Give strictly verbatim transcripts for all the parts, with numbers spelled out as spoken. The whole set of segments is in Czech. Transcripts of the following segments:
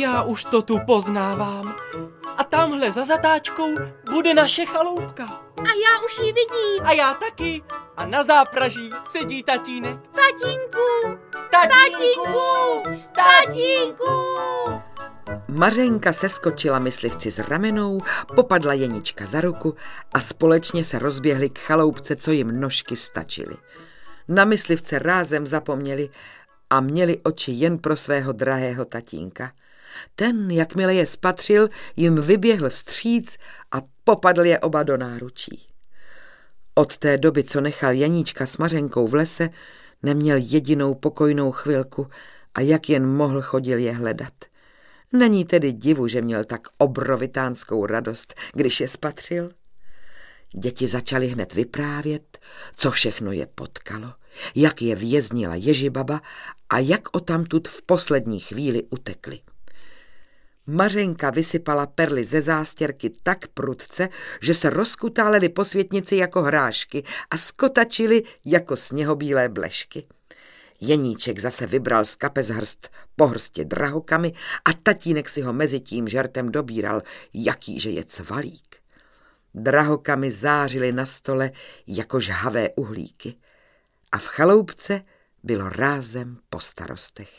já už to tu poznávám. A tamhle za zatáčkou bude naše chaloupka. A já už ji vidím. A já taky. A na zápraží sedí tatínek. Tatínku! Tatínku! Tatínku! Tatínku! Mařenka seskočila myslivci z ramenou, popadla Jenička za ruku a společně se rozběhli k chaloupce, co jim nožky stačily. Na myslivce rázem zapomněli a měli oči jen pro svého drahého tatínka. Ten, jakmile je spatřil, jim vyběhl vstříc a popadl je oba do náručí. Od té doby, co nechal Janíčka s Mařenkou v lese, neměl jedinou pokojnou chvilku a jak jen mohl, chodil je hledat. Není tedy divu, že měl tak obrovitánskou radost, když je spatřil. Děti začaly hned vyprávět, co všechno je potkalo, jak je věznila Ježibaba a jak odtamtud v poslední chvíli utekli. Mařenka vysypala perly ze zástěrky tak prudce, že se rozkutálely po světnici jako hrášky a skotačily jako sněhobílé blešky. Jeníček zase vybral z kapes hrst po hrstě drahokamy a tatínek si ho mezi tím žertem dobíral, jakýže je cvalík. Drahokamy zářily na stole jako žhavé uhlíky a v chaloupce bylo rázem po starostech.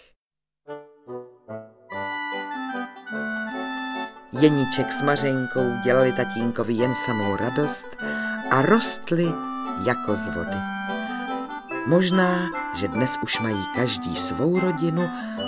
Jeníček s Mařenkou dělali tatínkovi jen samou radost a rostli jako z vody. Možná, že dnes už mají každý svou rodinu